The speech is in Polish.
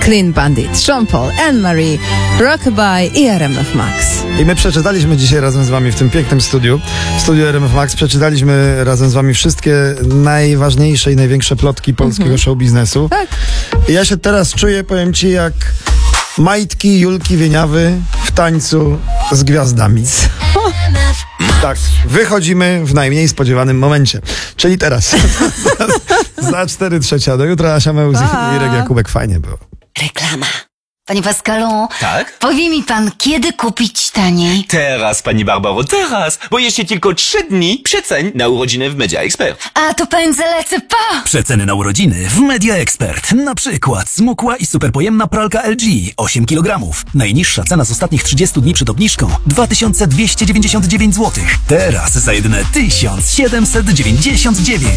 Clean Bandit, Sean Paul, Anne-Marie, Rockabye i RMF Max. I my przeczytaliśmy dzisiaj razem z wami w tym pięknym studiu RMF Max, przeczytaliśmy razem z wami wszystkie najważniejsze i największe plotki polskiego show biznesu. Tak. I ja się teraz czuję, powiem ci, jak majtki Julki Wieniawy w tańcu z gwiazdami. Tak, wychodzimy w najmniej spodziewanym momencie. Czyli teraz. Za 4:03 do jutra. Asia Mełz i Irek Jakubek. Fajnie było. Reklama. Panie Pascalu, Tak? powie mi pan, kiedy kupić taniej? Teraz, pani Barbaro, teraz! Bo jeszcze tylko 3 dni przeceń na urodziny w Media Expert. A to pędzę lecę, pa! Przeceny na urodziny w Media Expert. Na przykład smukła i superpojemna pralka LG 8 kg. Najniższa cena z ostatnich 30 dni przed obniżką 2299 zł. Teraz za jedyne 1799.